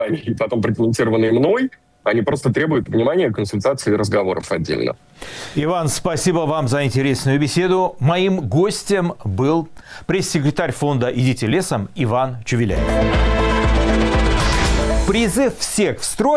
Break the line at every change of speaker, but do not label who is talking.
и потом прокомментированные мной, они просто требуют внимания, консультаций и разговоров отдельно.
Иван, спасибо вам за интересную беседу. Моим гостем был пресс-секретарь фонда «Идите лесом» Иван Чувиляев. Призыв всех в строй.